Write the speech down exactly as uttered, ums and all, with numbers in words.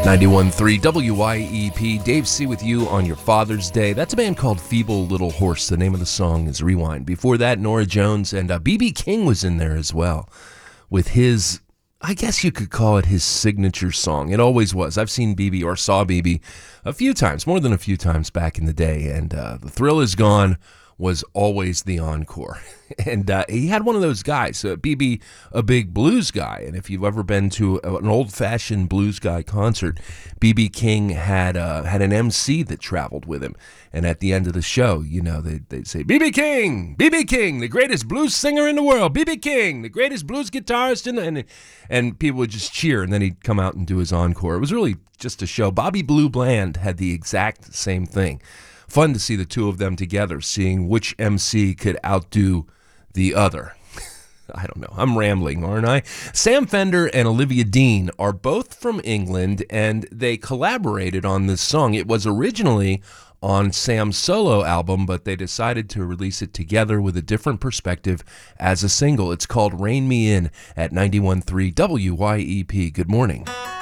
ninety-one point three W Y E P, Dave C. with you on your Father's Day. That's a band called Feeble Little Horse. The name of the song is Rewind. Before that, Norah Jones and uh, B B King was in there as well with his, I guess you could call it his signature song. It always was. I've seen B B or saw B B a few times, more than a few times back in the day, and uh, The Thrill Is Gone was always the encore. And uh, he had one of those guys, uh, B B, a big blues guy. And if you've ever been to an old-fashioned blues guy concert, B B King had uh, had an M C that traveled with him. And at the end of the show, you know, they'd, they'd say, B B King, B B King, the greatest blues singer in the world, B B King, the greatest blues guitarist in the... And, and people would just cheer, and then he'd come out and do his encore. It was really just a show. Bobby Blue Bland had the exact same thing. Fun to see the two of them together, seeing which M C could outdo the other. I don't know. I'm rambling, aren't I? Sam Fender and Olivia Dean are both from England, and they collaborated on this song. It was originally on Sam's solo album, but they decided to release it together with a different perspective as a single. It's called Rain Me In at ninety-one point three W Y E P. Good morning.